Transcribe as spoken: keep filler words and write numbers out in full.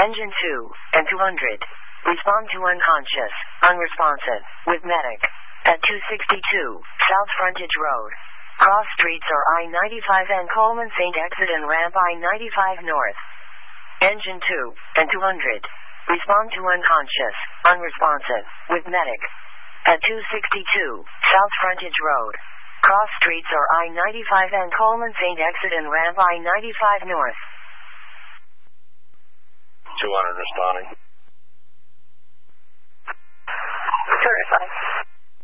Engine two and two hundred. Respond to unconscious, unresponsive, with medic. At two sixty-two, South Frontage Road. Cross streets are I ninety-five and Coleman Saint exit and ramp I ninety-five north. Engine two and two hundred. Respond to unconscious, unresponsive, with medic. At two sixty-two, South Frontage Road. Cross streets are I ninety-five and Coleman Saint exit and ramp I ninety-five north. two hundred responding. Certified.